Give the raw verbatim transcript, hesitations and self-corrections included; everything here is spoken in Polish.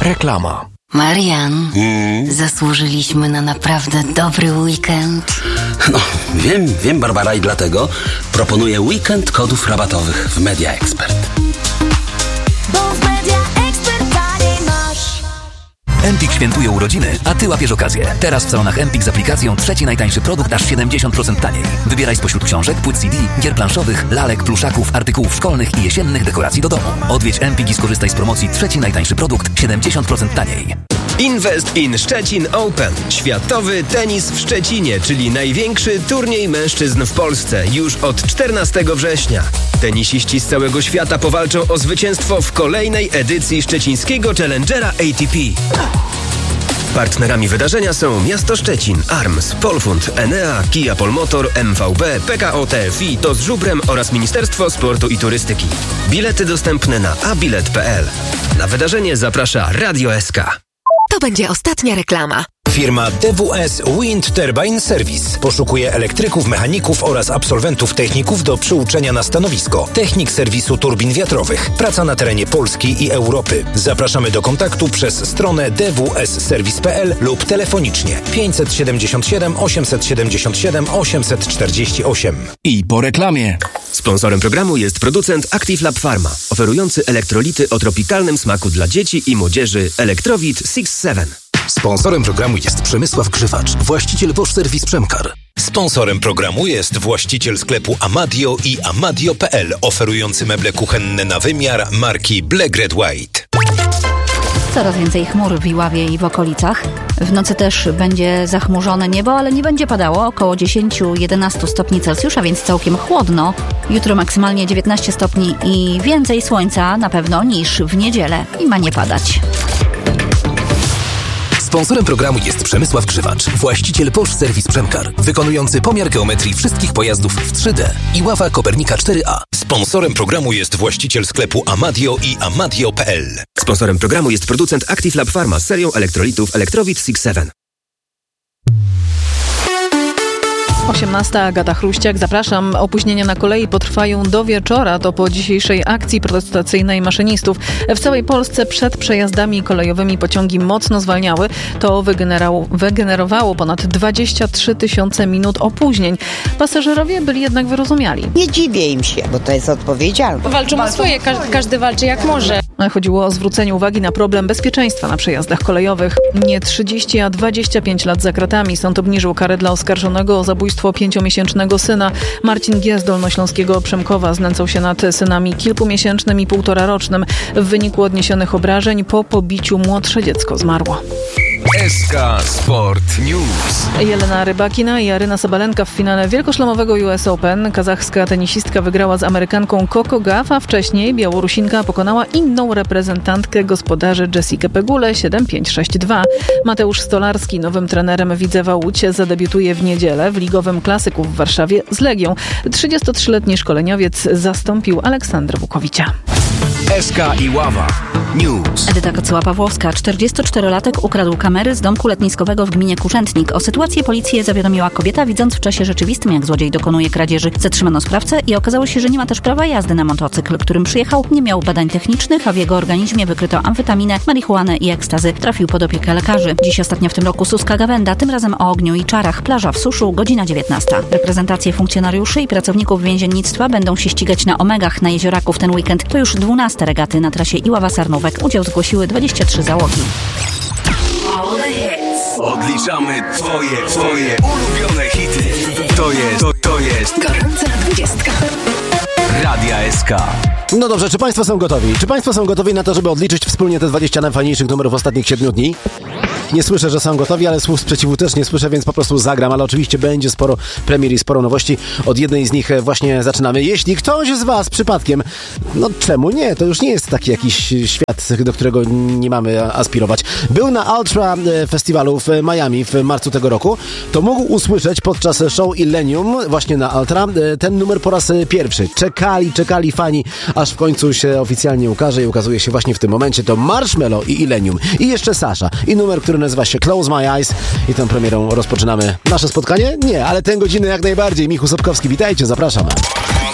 Reklama. Marian, Hmm? zasłużyliśmy na naprawdę dobry weekend. No, wiem, wiem, Barbara, i dlatego proponuję weekend kodów rabatowych w Media Expert. Bo w Media Expert taniej masz. Empik świętuje urodziny, a Ty łapiesz okazję. Teraz w salonach Empik z aplikacją trzeci najtańszy produkt aż siedemdziesiąt procent taniej. Wybieraj spośród książek, płyt C D, gier planszowych, lalek, pluszaków, artykułów szkolnych i jesiennych dekoracji do domu. Odwiedź Empik i skorzystaj z promocji trzeci najtańszy produkt siedemdziesiąt procent taniej. Invest in Szczecin Open. Światowy tenis w Szczecinie, czyli największy turniej mężczyzn w Polsce już od czternastego września. Tenisiści z całego świata powalczą o zwycięstwo w kolejnej edycji szczecińskiego Challengera A T P. Partnerami wydarzenia są Miasto Szczecin, Arms, Polfund, Enea, Kia Polmotor, M V B, P K O T F I, To z Żubrem oraz Ministerstwo Sportu i Turystyki. Bilety dostępne na a bilet kropka p l. Na wydarzenie zaprasza Radio S K. To będzie ostatnia reklama. Firma D W S Wind Turbine Service poszukuje elektryków, mechaników oraz absolwentów techników do przyuczenia na stanowisko. Technik serwisu turbin wiatrowych. Praca na terenie Polski i Europy. Zapraszamy do kontaktu przez stronę d w s service kropka p l lub telefonicznie pięćset siedemdziesiąt siedem osiemset siedemdziesiąt siedem osiemset czterdzieści osiem. I po reklamie. Sponsorem programu jest producent Active Lab Pharma, oferujący elektrolity o tropikalnym smaku dla dzieci i młodzieży Electrowit six seven. Sponsorem programu jest Przemysław Grzywacz, właściciel Bosch Service Przemkar. Sponsorem programu jest właściciel sklepu Amadio i amadio kropka p l, oferujący meble kuchenne na wymiar marki Black Red White. Coraz więcej chmur w Iławie i w okolicach. W nocy też będzie zachmurzone niebo, ale nie będzie padało. Około dziesięć do jedenastu stopni Celsjusza, więc całkiem chłodno. Jutro maksymalnie dziewiętnaście stopni i więcej słońca na pewno niż w niedzielę. I ma nie padać. Sponsorem programu jest Przemysław Grzywacz, właściciel Bosch Service Przemkar, wykonujący pomiar geometrii wszystkich pojazdów w trzy D. Iława Kopernika cztery A. Sponsorem programu jest właściciel sklepu Amadio i amadio kropka p l. Sponsorem programu jest producent Active Lab Pharma z serią elektrolitów Electrowit six seven. osiemnasta, Agata Chruściak, zapraszam. Opóźnienia na kolei potrwają do wieczora. To po dzisiejszej akcji protestacyjnej maszynistów. W całej Polsce przed przejazdami kolejowymi pociągi mocno zwalniały. To wygenerowało ponad dwadzieścia trzy tysiące minut opóźnień. Pasażerowie byli jednak wyrozumiali. Nie dziwię im się, bo to jest odpowiedzialne. Walczą o swoje, każdy, każdy walczy jak może. Chodziło o zwrócenie uwagi na problem bezpieczeństwa na przejazdach kolejowych. Nie trzydzieści, a dwadzieścia pięć lat za kratami. Sąd obniżył karę dla oskarżonego o zabójstwo pięciomiesięcznego syna. Marcin G. z Dolnośląskiego Przemkowa znęcał się nad synami kilkumiesięcznym i półtorarocznym. W wyniku odniesionych obrażeń po pobiciu młodsze dziecko zmarło. S K Sport News. Jelena Rybakina i Aryna Sabalenka w finale wielkoszlemowego U S Open. Kazachska tenisistka wygrała z Amerykanką Coco Gauff, a wcześniej Białorusinka pokonała inną reprezentantkę gospodarzy Jessikę Pegulę siedem pięć sześć dwa. Mateusz Stolarski nowym trenerem Widzewa Łódź zadebiutuje w niedzielę w ligowym klasyku w Warszawie z Legią. trzydziestotrzyletni szkoleniowiec zastąpił Aleksandra Wukowicia. S K Iława News. Edyta Kocyła-Pawłowska, czterdziestoczterolatek, ukradł kamery z domku letniskowego w gminie Kurzętnik. O sytuację policję zawiadomiła kobieta, widząc w czasie rzeczywistym, jak złodziej dokonuje kradzieży. Zatrzymano sprawcę i okazało się, że nie ma też prawa jazdy na motocykl, którym przyjechał. Nie miał badań technicznych, a w jego organizmie wykryto amfetaminę, marihuanę i ekstazy. Trafił pod opiekę lekarzy. Dziś ostatnia w tym roku Suska Gawenda, tym razem o ogniu i czarach. Plaża w Suszu, godzina dziewiętnasta. Reprezentacje funkcjonariuszy i pracowników więziennictwa będą się ścigać na Omegach na Jezioraku w ten weekend. To już dwunaste regaty na trasie Iława-Sarnówek. Udział zgłosiły dwadzieścia trzy załogi. Odliczamy twoje, twoje ulubione hity. To jest, to, to jest Gorąca dwudziestka. Radia S K. No dobrze, czy Państwo są gotowi? Czy Państwo są gotowi na to, żeby odliczyć wspólnie te dwadzieścia najfajniejszych numerów ostatnich siedmiu dni? Nie słyszę, że są gotowi, ale słów sprzeciwu też nie słyszę, więc po prostu zagram, ale oczywiście będzie sporo premier i sporo nowości. Od jednej z nich właśnie zaczynamy. Jeśli ktoś z Was przypadkiem, no czemu nie? To już nie jest taki jakiś świat, do którego nie mamy aspirować. Był na Ultra Festiwalu w Miami w marcu tego roku, to mógł usłyszeć podczas show Illenium właśnie na Ultra ten numer po raz pierwszy. Czekali, czekali fani, aż w końcu się oficjalnie ukaże i ukazuje się właśnie w tym momencie. To Marshmello i Illenium. I jeszcze Sasha. I numer, który nazywa się Close My Eyes. I tą premierą rozpoczynamy nasze spotkanie? Nie, ale tę godzinę jak najbardziej. Michu Sobkowski, witajcie, zapraszam.